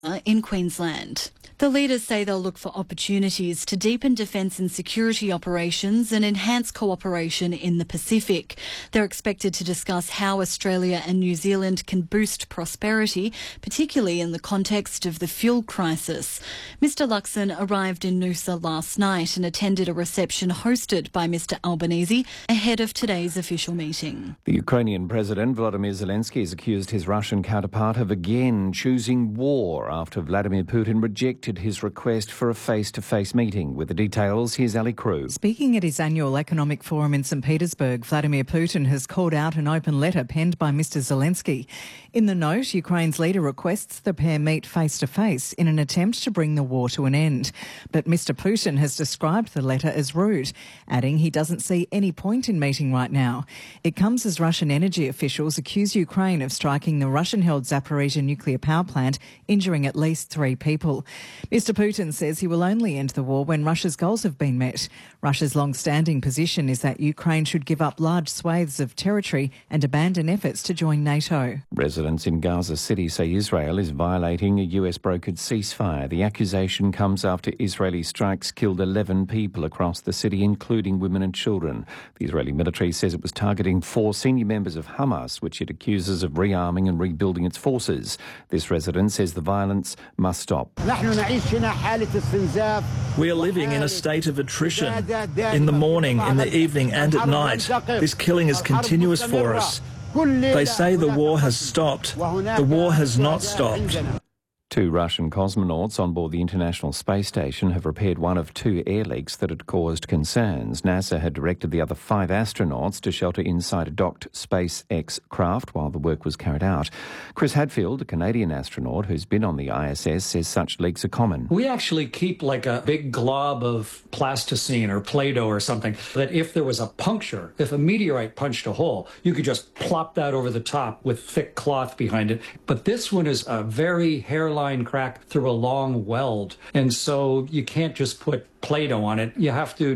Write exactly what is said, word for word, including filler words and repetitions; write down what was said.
in Queensland. The leaders say they'll look for opportunities to deepen defence and security operations and enhance cooperation in the Pacific. They're expected to discuss how Australia and New Zealand can boost prosperity, particularly in the context of the fuel crisis. Mister Luxon arrived in Noosa last night and attended a reception hosted by Mister Albanese ahead of today's official meeting. The Ukrainian President Volodymyr Zelensky has accused his Russian counterpart of again choosing war after Vladimir Putin rejected his request for a face-to-face meeting. With the details, here's Ali Crew. Speaking at his annual economic forum in St Petersburg, Vladimir Putin has called out an open letter penned by Mister Zelensky. In the note, Ukraine's leader requests the pair meet face-to-face in an attempt to bring the war to an end. But Mister Putin has described the letter as rude, adding he doesn't see any point in meeting right now. It comes as Russian energy officials accuse Ukraine of striking the Russian-held Zaporizhzhia nuclear power plant, injuring at least three people. Mister Putin says he will only end the war when Russia's goals have been met. Russia's long-standing position is that Ukraine should give up large swathes of territory and abandon efforts to join NATO. Residents in Gaza City say Israel is violating a U S-brokered ceasefire. The accusation comes after Israeli strikes killed eleven people across the city, including women and children. The Israeli military says it was targeting four senior members of Hamas, which it accuses of rearming and rebuilding its forces. This resident says the violence must stop. We are living in a state of attrition. In the morning, in the evening and at night. This killing is continuous for us. They say the war has stopped. The war has not stopped. Two Russian cosmonauts on board the International Space Station have repaired one of two air leaks that had caused concerns. NASA had directed the other five astronauts to shelter inside a docked SpaceX craft while the work was carried out. Chris Hadfield, a Canadian astronaut who's been on the I S S, says such leaks are common. We actually keep like a big glob of plasticine or Play-Doh or something that if there was a puncture, if a meteorite punched a hole, you could just plop that over the top with thick cloth behind it. But this one is a very hairline crack through a long weld, and so you can't just put Play-Doh on it. You have to